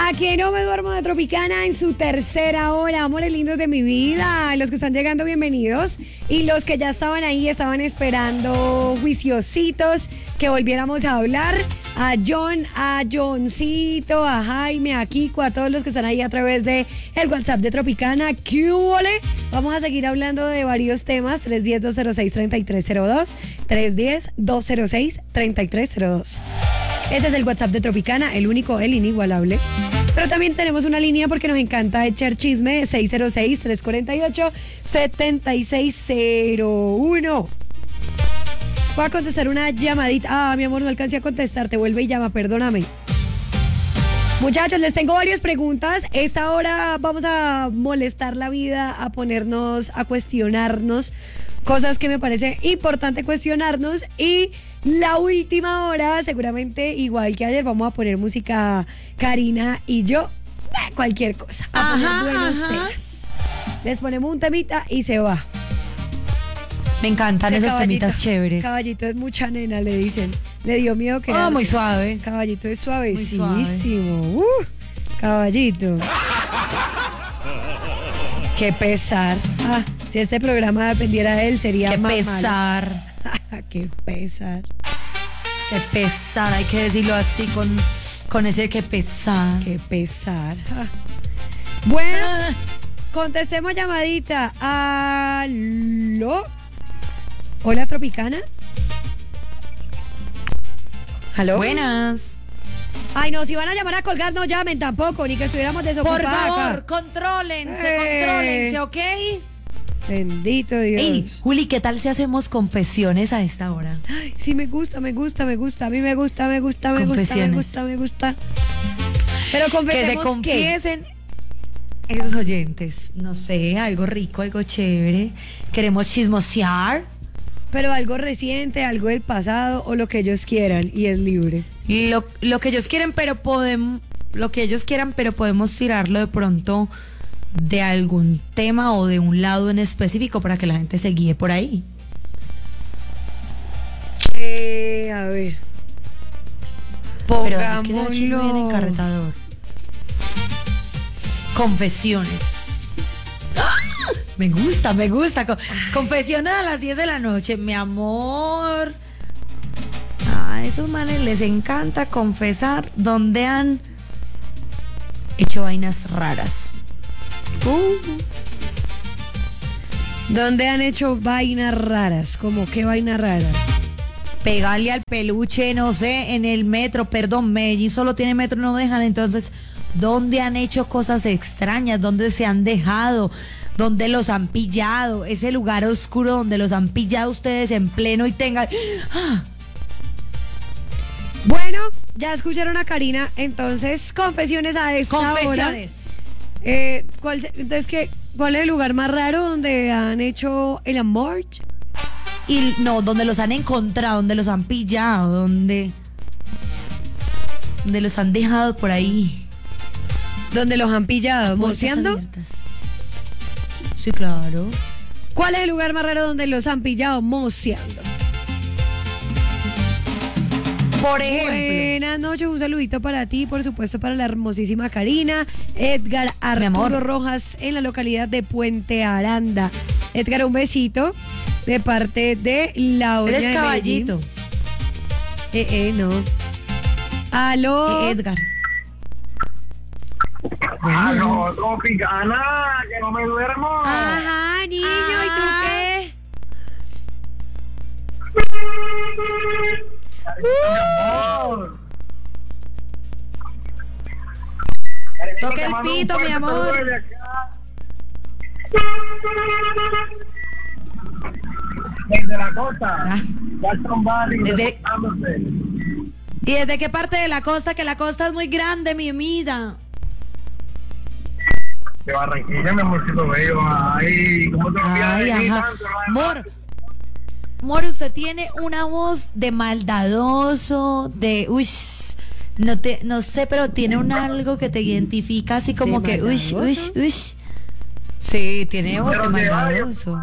Aquí no me duermo de Tropicana en su tercera hora. Amores lindos de mi vida. Los que están llegando, bienvenidos. Y los que ya estaban ahí, estaban esperando juiciositos que volviéramos a hablar. A John, a Johncito, a Jaime, a Kiko, a todos los que están ahí a través de el WhatsApp de Tropicana. ¿Qué huele? Vamos a seguir hablando de varios temas. 310-206-3302. 310-206-3302. Ese es el WhatsApp de Tropicana, el único, el inigualable. Pero también tenemos una línea porque nos encanta echar chisme. 606-348-7601. Voy a contestar una llamadita. Mi amor, no alcancé a contestar. Te vuelve y llama, perdóname. Muchachos, les tengo varias preguntas. Esta hora vamos a molestar la vida, a ponernos, a cuestionarnos cosas que me parece importante cuestionarnos. Y la última hora, seguramente igual que ayer, vamos a poner música Karina y yo, cualquier cosa. A poner buenos temas. Les ponemos un temita y se va. Me encantan esos temitas chéveres. Caballito es mucha nena, le dicen. Le dio miedo que... muy suave. Caballito es suavecísimo. Caballito. Qué pesar. Si este programa dependiera de él, sería qué más pesar. Qué pesar. Qué pesar, hay que decirlo así con ese qué pesar. Qué pesar. Bueno, contestemos llamadita. ¿Aló? Hola, Tropicana. ¿Aló? Buenas. Ay, no, si van a llamar a colgar, no llamen tampoco, ni que estuviéramos desocupados. Por favor, acá. Contrólense, ¿ok? Bendito Dios. Ey, Juli, ¿qué tal si hacemos confesiones a esta hora? Ay, sí, me gusta. A mí me gusta. Pero confesemos que se confiesen esos oyentes. No sé, algo rico, algo chévere. Queremos chismosear. Pero algo reciente, algo del pasado o lo que ellos quieran y es libre. Lo que ellos quieren, pero podemos tirarlo de pronto de algún tema o de un lado en específico para que la gente se guíe por ahí. A ver. Pero así queda chisme bien encarretador. Confesiones. ¡Ah! Me gusta. Confesiones a las 10 de la noche, mi amor. A esos manes les encanta confesar donde han hecho vainas raras. ¿Dónde han hecho vainas raras? ¿Cómo qué vaina rara? Pegarle al peluche, no sé, en el metro. Perdón, Medellín solo tiene metro, no dejan. Entonces, ¿dónde han hecho cosas extrañas? ¿Dónde se han dejado? ¿Dónde los han pillado? Ese lugar oscuro donde los han pillado ustedes en pleno y tengan... Bueno, ya escucharon a Karina. Entonces, confesiones a esta hora. ¿Cuál es el lugar más raro donde han hecho el amor? Y no, donde los han encontrado, donde los han pillado, donde los han dejado por ahí. ¿Dónde los han pillado? ¿Moceando? Sí, claro. ¿Cuál es el lugar más raro donde los han pillado moceando? Por ejemplo. Buenas noches, un saludito para ti, por supuesto para la hermosísima Karina. Edgar Arturo Rojas en la localidad de Puente Aranda. Edgar, un besito de parte de Laura. Eres caballito. No. Aló. Edgar. Aló, Tropicana, que no me duermo. Ajá, niño, ¿y tú qué? Toca el pito, mi amor. Desde la costa. Jackson Valley. ¿Y desde qué parte de la costa? Que la costa es muy grande, mi vida. De Barranquilla, mi amorcito bello. Ay, ¿cómo te olvidas? Amor, usted tiene una voz de maldadoso, de no sé, pero tiene algo que te identifica así como que Sí, tiene voz de maldadoso.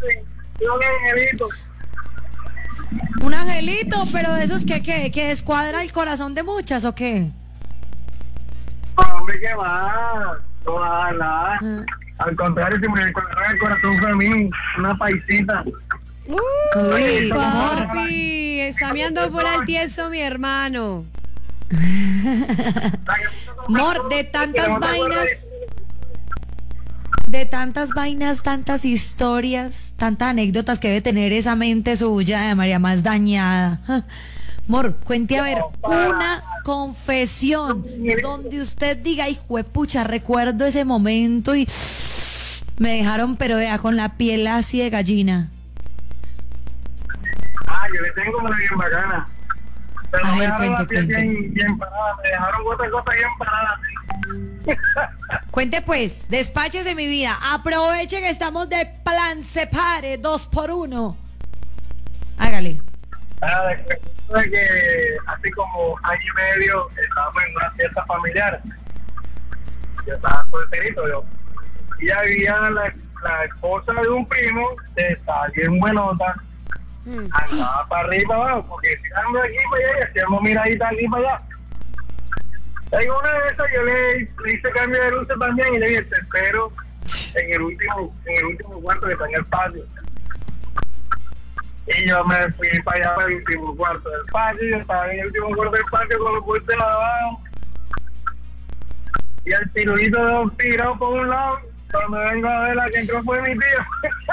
Un angelito, pero de esos que descuadra el corazón de muchas, ¿o qué? hombre, ¿qué va? Ojalá. Al contrario, si me encontrara el corazón fue a mí, una paisita. Uy, amor. Papi, está meando fuera el tiesto mi hermano. Amor, de tantas vainas, tantas historias, tantas anécdotas que debe tener esa mente suya de María más dañada. Amor, cuente a ver una confesión donde usted diga, hijo de pucha, recuerdo ese momento y me dejaron, pero vea, con la piel así de gallina. Yo le tengo una bien bacana. Pero A me ver, dejaron la piel cuente. bien parada, me dejaron gota bien parada. Cuente pues, despáchese mi vida, aproveche que estamos de plan separe, 2x1. Hágale. Después de que así como año y medio estábamos en una fiesta familiar. Yo estaba solterito yo. Y había la esposa de un primo que estaba bien buenota. Andaba para arriba y para abajo, porque si ando de aquí para allá y hacíamos miradita aquí para allá. En una de esas yo le hice cambio de luces también y le dije, te espero en el último cuarto que está en el patio. Y yo me fui para allá para el último cuarto del patio, yo estaba en el último cuarto del patio con los puestos lavados. Y el tirudito tirado por un lado, cuando vengo a ver la que entró fue mi tío.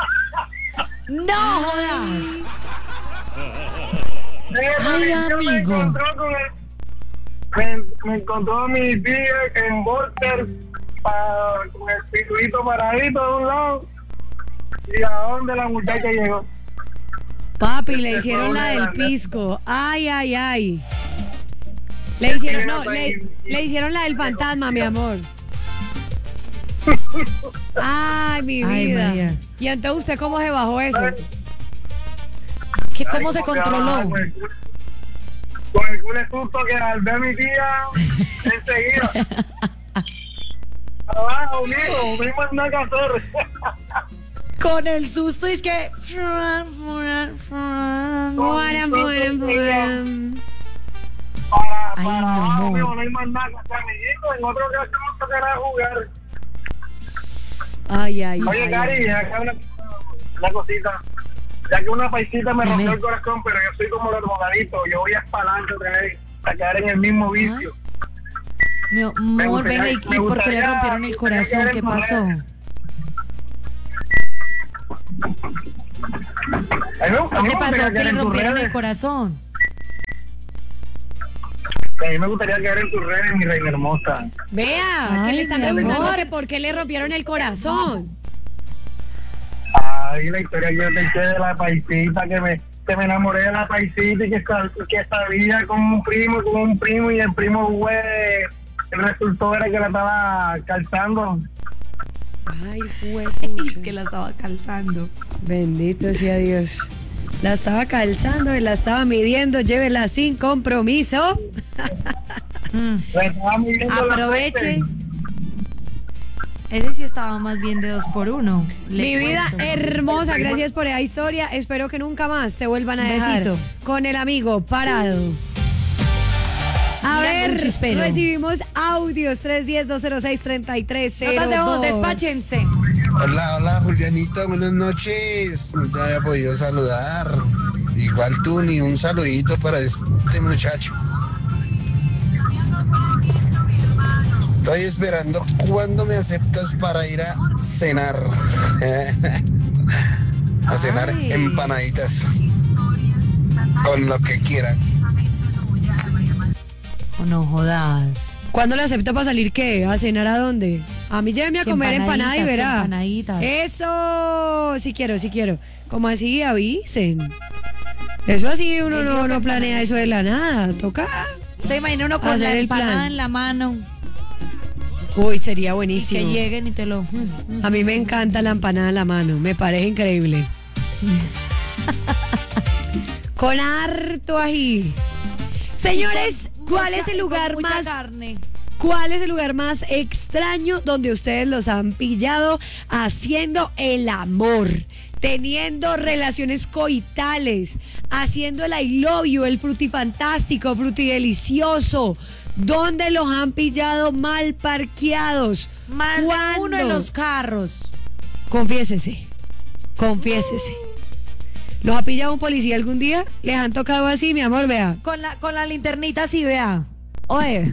¡No jodas! Ay, amigo. Me encontró mi tío en Volter con el tirudito paradito de un lado. ¿Y a dónde la muchacha llegó? Papi, le hicieron la del pisco. Ay. Le hicieron la del fantasma, mi amor. Ay, mi Ay, vida. María. ¿Y entonces usted cómo se bajó eso? ¿Cómo se controló? Con el culo susto que al ver a mi tía enseguida. Abajo, mijo, me mandó a hacer. Con el susto y es que... Para Ay, mi abajo, amor. mijo, no hay más nada. Amiguito, en otro caso no tocará jugar. Ay. Oye, Cari, acá una cosita. Ya que una paisita me rompió el corazón, pero yo soy como los drogadictos. Yo voy a espalante otra vez a caer en el mismo vicio. Mi amor, venga, ¿y por qué le rompieron el corazón? ¿Qué pasó? ¿Qué le pasó que le rompieron el corazón? A mí me gustaría caer en tus redes, mi reina hermosa. Vea, que Ay, le están mi preguntando amor. que por qué le rompieron el corazón. Ay, la historia que yo te eché de la paisita, que me enamoré de la paisita y que sabía con un primo y el primo güey, el resultado era que la estaba calzando. Ay, Es que la estaba calzando. Bendito sea Dios. La estaba calzando y la estaba midiendo. Llévela sin compromiso. La estaba midiendo la Aproveche. frente. Ese sí estaba más bien de 2x1. Mi vida hermosa, gracias por esa historia. Espero que nunca más te vuelvan a Un dejar besito. con el amigo parado. A Mira, un ver, chispero. recibimos audios 310-206-3302. Notas de voz, despáchense. Hola Julianita, buenas noches. No te había podido saludar. Igual tú, ni un saludito para este muchacho. Estoy esperando cuándo me aceptas para ir a cenar. A cenar Ay. empanaditas. Con lo que quieras. O no jodas. ¿Cuándo le acepto para salir qué? ¿A cenar a dónde? A mí lléveme a Que comer empanada y empanaditas, que verá. empanaditas. Eso, sí quiero. Como así, avisen. Eso así uno no planea eso de la nada. Toca. Se imagina uno con Hacer la el empanada plan. en la mano Uy, sería y buenísimo. que lleguen y te lo... A mí me encanta la empanada en la mano, me parece increíble. Con harto ají. Señores, ¿cuál es el lugar Con mucha más carne. ¿Cuál es el lugar más extraño donde ustedes los han pillado haciendo el amor? Teniendo relaciones coitales, haciendo el I love you, el frutifantástico, frutidelicioso. ¿Dónde los han pillado mal parqueados? Más de ¿Cuándo? uno en los carros. Confiésese. ¿Los ha pillado un policía algún día? ¿Les han tocado así, mi amor? Vea. Con la linternita así, vea. Oye.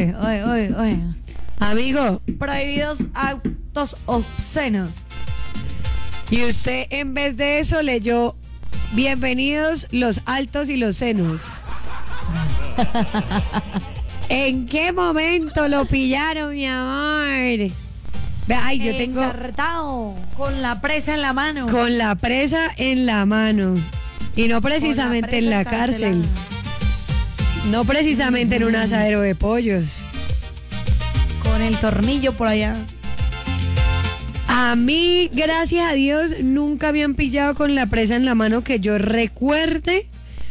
Amigo, Prohibidos actos obscenos. y usted en vez de eso leyó bienvenidos los altos y los senos. ¿En qué momento lo pillaron, mi amor? Vea, ay, yo tengo Encartado, con la presa en la mano. con la presa en la mano. Y no precisamente en la cárcel. No precisamente en un asadero de pollos. Con el tornillo por allá. A mí, gracias a Dios, nunca me han pillado con la presa en la mano que yo recuerde.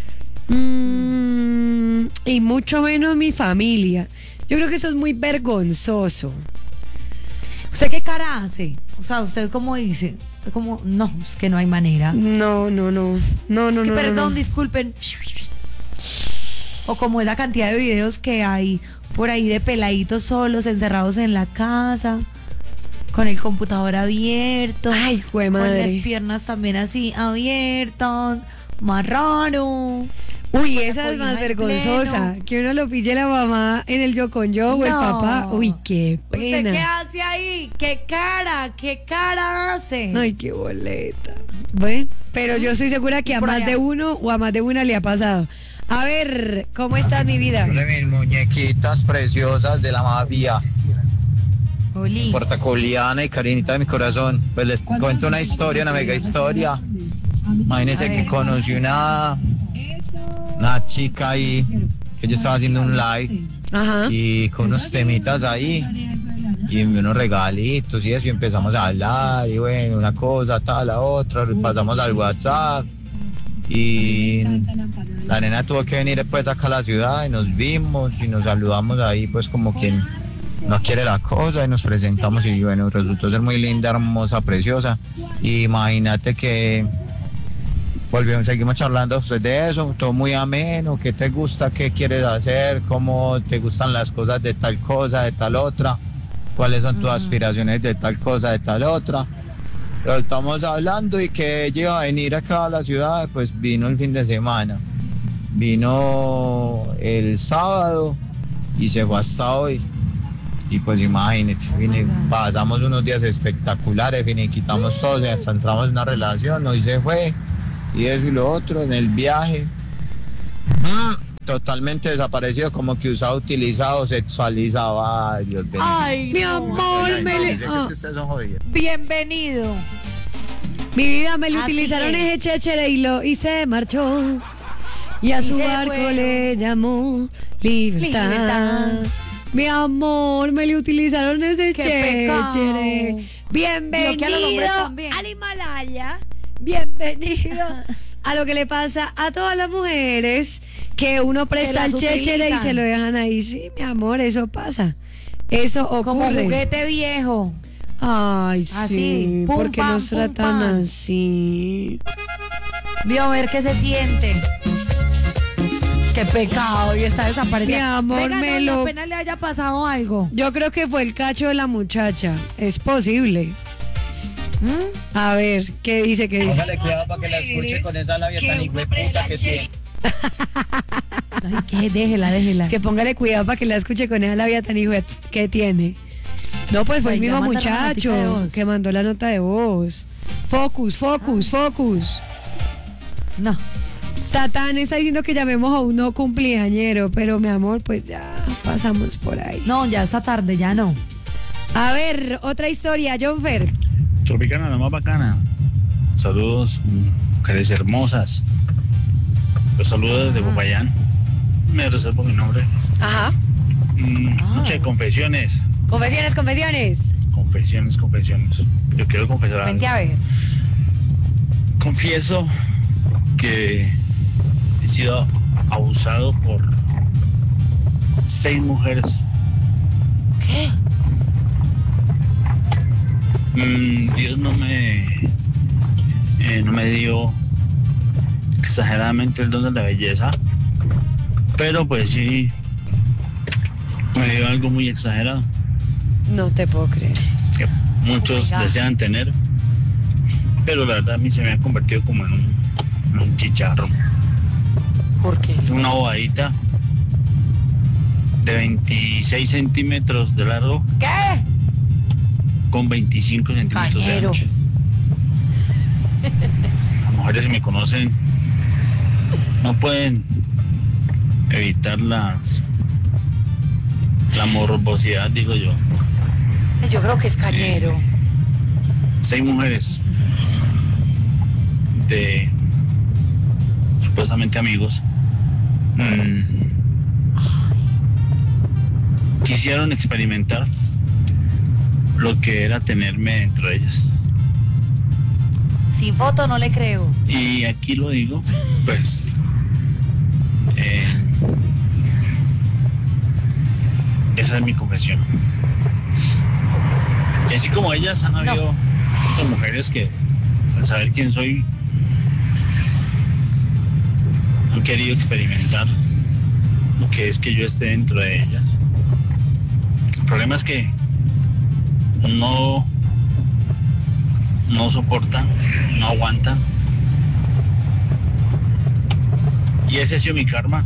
Y mucho menos mi familia. Yo creo que eso es muy vergonzoso. ¿Usted qué cara hace? O sea, ¿usted cómo dice? Usted como, no, es que no hay manera. No. Es que perdón, no. disculpen. O como es la cantidad de videos que hay por ahí de peladitos solos, encerrados en la casa, con el computador abierto. Ay, jue Con madre. las piernas también así abiertas. Más raro. Uy, con esa la es más cobija en vergonzosa. pleno. Que uno lo pille la mamá en el yo con yo o el No. papá. Uy, qué ¿Usted qué pena. hace ahí? ¿Qué cara hace? Ay, qué boleta. Bueno, pero yo estoy segura que a Por más allá. de uno o a más de una le ha pasado. A ver, ¿cómo estás, mi vida? Hola, mis muñequitas preciosas de la mafia. Oli. Portaculiana y Karinita de mi corazón. Pues les cuento una historia, una mega historia. Imagínense que conocí una chica ahí que yo estaba haciendo un live Ajá. y con unos temitas ahí y unos regalitos y eso y empezamos a hablar y bueno, una cosa, tal, la otra, pasamos al WhatsApp y la nena tuvo que venir después acá a la ciudad y nos vimos y nos saludamos ahí pues como quien no quiere la cosa y nos presentamos y bueno, resultó ser muy linda, hermosa, preciosa. Y imagínate que seguimos charlando de eso, todo muy ameno, qué te gusta, qué quieres hacer, cómo te gustan las cosas de tal cosa, de tal otra, cuáles son tus aspiraciones de tal cosa, de tal otra. Pero estamos hablando y que ella iba a venir acá a la ciudad, pues vino el fin de semana. Vino el sábado y se fue hasta hoy. Y pues imagínate, pasamos unos días espectaculares, quitamos todo, hasta entramos en una relación, hoy se fue, y eso y lo otro, en el viaje. Totalmente desaparecido, como que usado, utilizado, sexualizado. Ay, Dios bendiga. Ay, Mi no. amor, Ay, me no, le- dice que es que ustedes son jodidos. Bienvenido. Mi vida me le Así utilizaron es. ese chéchere y se marchó. Y a su se barco fue. le llamó libertad. Libertad. Mi amor, me le utilizaron ese Qué pecado. chéchere. Bienvenido Digo que a los hombres también. al Himalaya. Bienvenido a lo que le pasa a todas las mujeres que uno presta el las chéchere y utilizan. se lo dejan ahí. Sí, mi amor, eso pasa. Eso ocurre. Como juguete viejo. Ay, Así, sí. pum, ¿Por qué pam, nos pum, tratan pam. así? Vio a ver qué se siente. Qué pecado, y está desaparecido. Mi amor, Venga, me no, lo- apenas le haya pasado algo. Yo creo que fue el cacho de la muchacha. Es posible. A ver, ¿qué dice? ¿Qué dice? Póngale cuidado para que la escuche con esa labia tan hijueputa que tiene. Ay, que déjela. Es que póngale cuidado para que la escuche con esa labia tan hijo que tiene. No, pues fue el Ay, ya mismo manda la notica de muchacho voz. que mandó la nota de voz. Focus. No. Tatán está diciendo que llamemos a un no cumpleañero, pero mi amor, pues ya pasamos por ahí. No, ya esta tarde, ya no. A ver, otra historia, Jonfer. Tropicana, la más bacana. Saludos, mujeres hermosas. Los saludos desde Popayán. Me reservo mi nombre. Ajá. Noche de confesiones. Confesiones. Confesiones. Yo quiero confesar Vente a algo. ver. Confieso que he sido abusado por 6 mujeres. ¿Qué? Dios no me dio exageradamente el don de la belleza, pero pues sí Me dio algo muy exagerado No te puedo creer. que muchos Oh my God. desean tener, pero la verdad a mí se me ha convertido como en un chicharro. ¿Por qué? Una bobadita de 26 centímetros de largo ¿Qué? con 25 centímetros de Cañero. ancho. Las mujeres que me conocen no pueden evitar la morbosidad, digo yo. Yo creo que es cañero. 6 mujeres de supuestamente amigos quisieron experimentar lo que era tenerme dentro de ellas. Sin foto no le creo. Y aquí lo digo, pues esa es mi confesión. Y así como ellas han habido otras mujeres que al saber quién soy han querido experimentar lo que es que yo esté dentro de ellas. El problema es que no soportan, no aguantan. Y ese ha sido mi karma.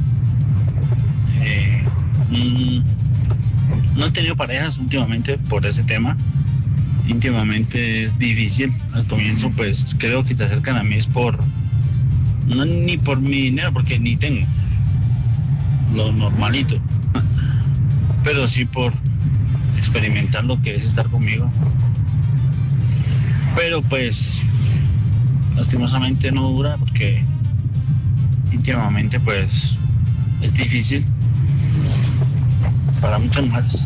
No he tenido parejas últimamente por ese tema. Íntimamente es difícil. Al comienzo pues creo que se acercan a mí es no ni por mi dinero, porque ni tengo lo normalito, pero sí por experimentar lo que es estar conmigo. Pero pues lastimosamente no dura, porque íntimamente pues es difícil para muchas mujeres.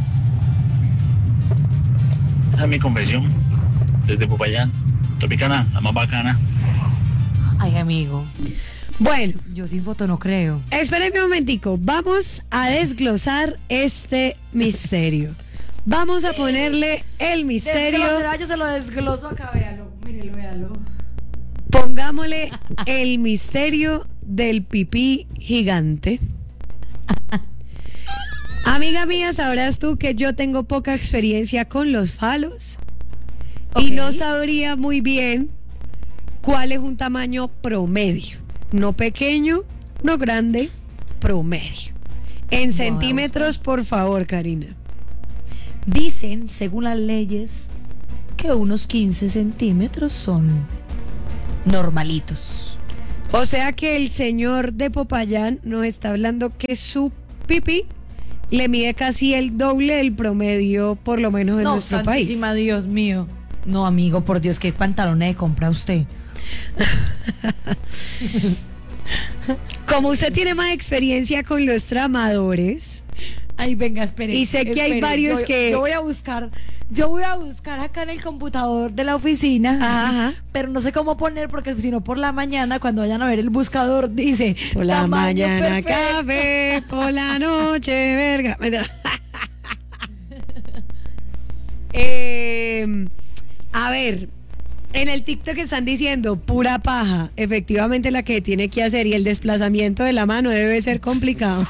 Esa es mi confesión desde Popayán, Tropicana, la más bacana. Ay, amigo. Bueno, Yo sin foto no creo. espérenme un momentico. Vamos a desglosar este misterio. Vamos a ponerle el misterio. Yo se lo desgloso acá, véalo. Mírelo, véalo. Pongámosle el misterio del pipí gigante. Amiga mía, sabrás tú que yo tengo poca experiencia con los falos y Ok. no sabría muy bien cuál es un tamaño promedio. No pequeño, no grande, promedio. En centímetros, por favor, Karina. Dicen, según las leyes, que unos 15 centímetros son normalitos. O sea que el señor de Popayán nos está hablando que su pipí le mide casi el doble del promedio, por lo menos en No, nuestro país. santísima Dios mío. No, amigo, por Dios, ¿qué pantalones de compra usted? Como usted tiene más experiencia con los tramadores, Ay, venga, espere. Y sé que hay varios que- Yo voy a buscar acá en el computador de la oficina, Ajá. pero no sé cómo poner, porque si no por la mañana, cuando vayan a ver el buscador, dice por la tamaño mañana perfecto. café, por la noche verga. A ver, en el TikTok están diciendo pura paja, efectivamente la que tiene que hacer, y el desplazamiento de la mano debe ser complicado.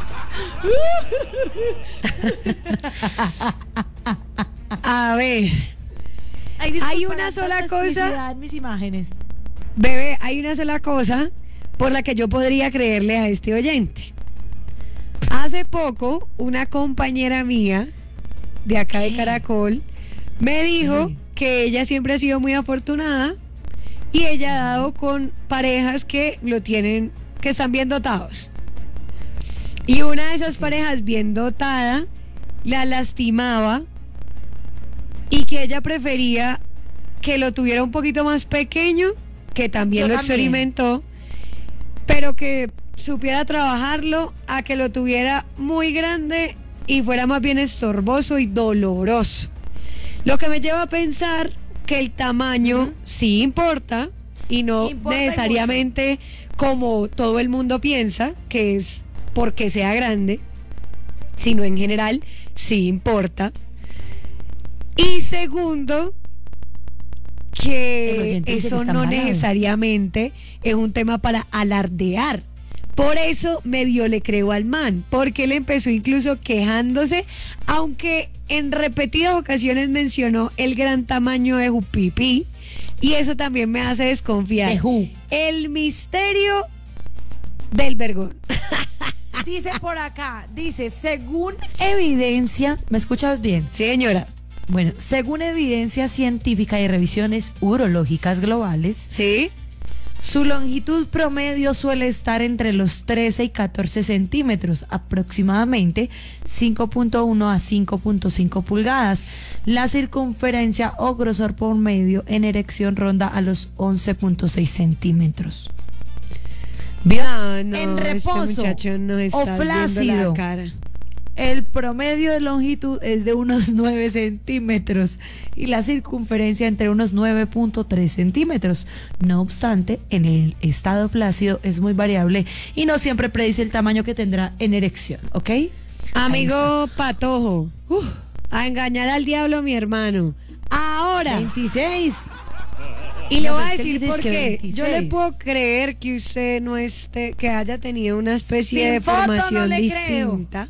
A ver, Ay, disculpa, Hay una tanta sola cosa- explicidad en mis imágenes. bebé, hay una sola cosa por la que yo podría creerle a este oyente. Hace poco, una compañera mía de acá de ¿Qué? Caracol me dijo ¿Qué? que ella siempre ha sido muy afortunada y ella ha dado con parejas que lo tienen, que están bien dotados. Y una de esas parejas bien dotada la lastimaba y que ella prefería que lo tuviera un poquito más pequeño, que también Yo lo también. experimentó, pero que supiera trabajarlo, a que lo tuviera muy grande y fuera más bien estorboso y doloroso. Lo que me lleva a pensar que el tamaño Ujú. sí importa y no Importa y necesariamente como todo el mundo piensa, que es porque sea grande, sino en general sí importa. Y segundo, El que oyente dice eso que está no embalado. necesariamente es un tema para alardear, Por eso medio le creo al man, porque él empezó incluso quejándose, aunque en repetidas ocasiones mencionó el gran tamaño de Jupipí, y eso también me hace desconfiar. De Ju. El misterio del vergón. Dice por acá, dice, según evidencia, ¿me escuchas bien? Sí, señora. Bueno, según evidencia científica y revisiones urológicas globales, ¿Sí? su longitud promedio suele estar entre los 13 y 14 centímetros, aproximadamente 5.1 a 5.5 pulgadas. La circunferencia o grosor promedio en erección ronda a los 11.6 centímetros. Bien, No, en reposo este muchacho no está o viendo flácido, la cara. el promedio de longitud es de unos 9 centímetros y la circunferencia entre unos 9.3 centímetros. No obstante, en el estado flácido es muy variable y no siempre predice el tamaño que tendrá en erección, ¿ok? Amigo Patojo, a engañar al diablo mi hermano. Ahora, 26. y le No, voy a es que decir dices por que qué. 26. Yo le puedo creer que usted no esté, que haya tenido una especie Sin de foto, formación no le distinta.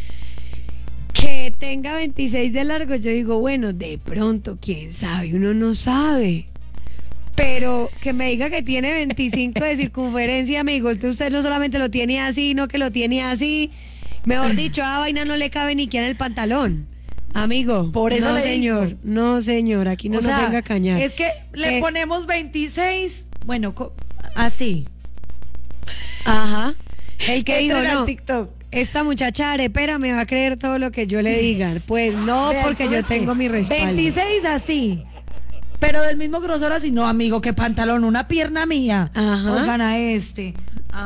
Que tenga 26 de largo, yo digo, bueno, de pronto, quién sabe, uno no sabe. Pero que me diga que tiene 25 de circunferencia, amigo, entonces usted no solamente lo tiene así, no que lo tiene así. Mejor dicho, a vaina no le cabe ni siquiera en el pantalón. Amigo, Por eso no le señor, digo. no señor, aquí no O nos sea, venga a cañar. es que le Eh, ponemos 26, bueno, así. Ajá. El que dijo, Entren al no, TikTok. esta muchacha arepera me va a creer todo lo que yo le diga. Pues no, Vean, porque ¿cómo yo es que? tengo mi respaldo. 26 así. Pero del mismo grosor así, no, amigo, que pantalón, una pierna mía. Ajá. Oigan a este.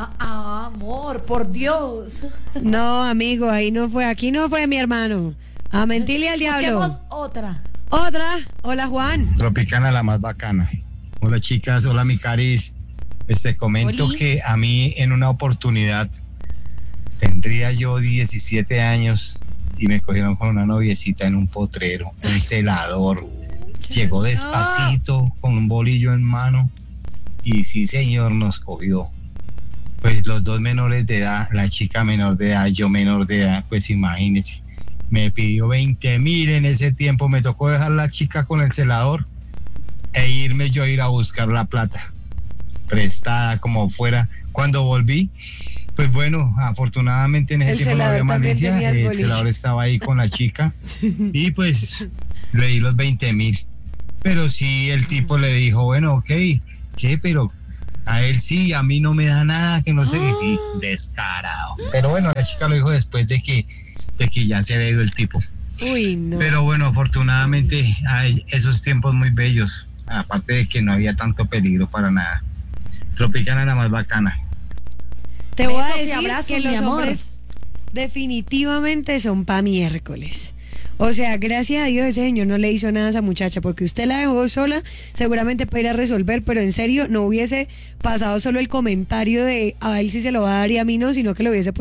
Amor, por Dios. No, amigo, ahí no fue, aquí no fue mi hermano. A mentirle al diablo. Busquemos otra. Otra. Hola, Juan. Tropicana la más bacana. Hola chicas, hola mi Caris. Comento Oli. que a mí en una oportunidad tendría yo 17 años y me cogieron con una noviecita en un potrero, un celador. Llegó despacito con un bolillo en mano y sí señor nos cogió. Pues los dos menores de edad, la chica menor de edad, yo menor de edad, pues imagínense. Me pidió 20,000 en ese tiempo, me tocó dejar la chica con el celador e irme yo a ir a buscar la plata prestada como fuera. Cuando volví, pues bueno, afortunadamente en ese El tiempo no había celador también malicia, tenía el el bolillo. celador estaba ahí con la chica y pues le di los 20,000. Pero sí el tipo le dijo, bueno, ok, ¿qué? Pero a él sí, a mí no me da nada, que no sé qué. Y descarado. Pero bueno, la chica lo dijo después de que ya se había ido el tipo. Uy, no. Pero bueno, afortunadamente hay esos tiempos muy bellos, aparte de que no había tanto peligro para nada. Tropicana la más bacana. Te voy a Besos y decir abrazos, que mi los amor. hombres definitivamente son pa' miércoles. O sea, gracias a Dios ese señor no le hizo nada a esa muchacha, porque usted la dejó sola, seguramente para ir a resolver, pero en serio no hubiese pasado solo el comentario de a él sí se lo va a dar y a mí no, sino que lo hubiese